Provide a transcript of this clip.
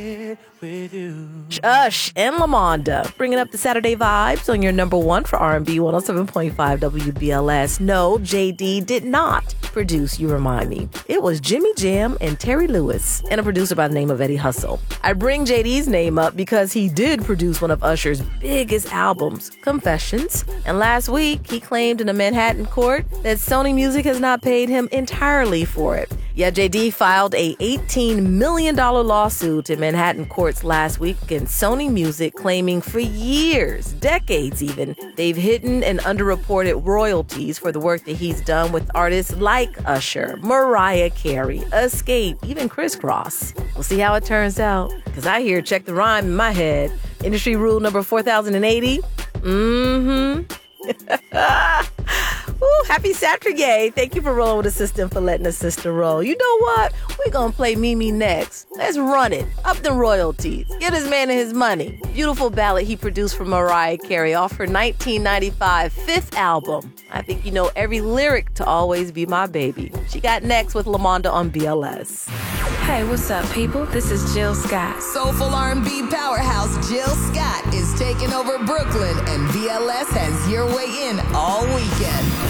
Usher and Lamonda, bringing up the Saturday vibes on your number one for R&B 107.5 WBLS. No, JD did not produce You Remind Me. It was Jimmy Jam and Terry Lewis and a producer by the name of Eddie Hustle. I bring JD's name up because he did produce one of Usher's biggest albums, Confessions. And last week, he claimed in a Manhattan court that Sony Music has not paid him entirely for it. Yeah, JD filed a $18 million lawsuit in Manhattan courts last week against Sony Music, claiming for years, decades even, they've hidden and underreported royalties for the work that he's done with artists like Usher, Mariah Carey, Escape, even Criss Cross. We'll see how it turns out, because I hear check the rhyme in my head. Industry rule number 4080. Ooh, happy Saturday. Thank you for rolling with a sister and for letting a sister roll. You know what? We're going to play Mimi next. Let's run it. Up the royalties. Get this man his money. Beautiful ballad he produced for Mariah Carey off her 1995 fifth album. I think you know every lyric to Always Be My Baby. She got next with Lamonda on BLS. Hey, what's up, people? This is Jill Scott. Soulful R&B powerhouse Jill Scott is taking over Brooklyn, and BLS has your way in all weekend.